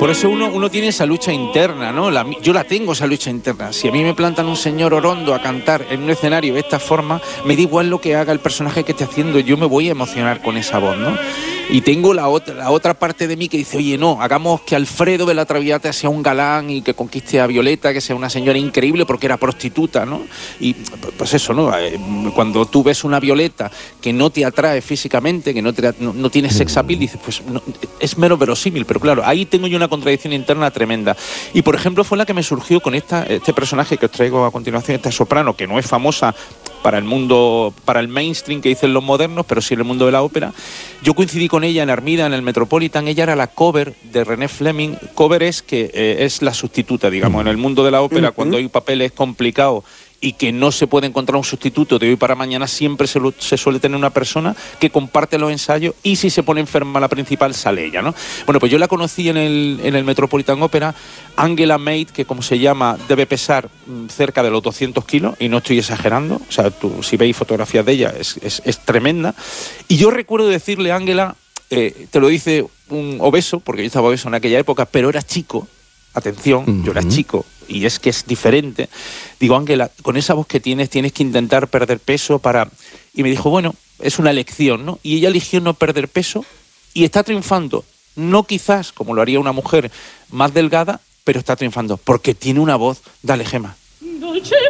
Por eso uno tiene esa lucha interna, ¿no? Yo la tengo, esa lucha interna. Si a mí me plantan un señor orondo a cantar en un escenario de esta forma, me da igual lo que haga el personaje que esté haciendo, yo me voy a emocionar con esa voz, ¿no? Y tengo la otra parte de mí que dice, oye, no, hagamos que Alfredo de la Traviata sea un galán y que conquiste a Violeta, que sea una señora increíble porque era prostituta, ¿no? Y pues eso, ¿no? Cuando tú ves una Violeta que no te atrae físicamente, que no tiene sex appeal, dices, pues no, es menos verosímil, pero claro, ahí tengo yo una contradicción interna tremenda. Y por ejemplo fue la que me surgió con este personaje que os traigo a continuación, esta soprano, que no es famosa para el mundo, para el mainstream que dicen los modernos, pero sí en el mundo de la ópera. Yo coincidí con ella en Armida, en el Metropolitan. Ella era la cover de René Fleming. Cover es que es la sustituta, digamos, en el mundo de la ópera, cuando hay papeles complicados y que no se puede encontrar un sustituto de hoy para mañana, siempre se suele tener una persona que comparte los ensayos, y si se pone enferma la principal, sale ella, ¿no? Bueno, pues yo la conocí en el Metropolitan Opera. Angela Maid, que como se llama, debe pesar cerca de los 200 kilos, y no estoy exagerando. O sea, si veis fotografías de ella, es tremenda. Y yo recuerdo decirle a Angela, te lo dice un obeso, porque yo estaba obeso en aquella época, pero era chico. Atención, yo era chico, y es que es diferente. Digo, Ángela, con esa voz que tienes que intentar perder peso para... Y me dijo, bueno, es una elección, ¿no? Y ella eligió no perder peso y está triunfando. No quizás como lo haría una mujer más delgada, pero está triunfando porque tiene una voz. Dale, Gemma.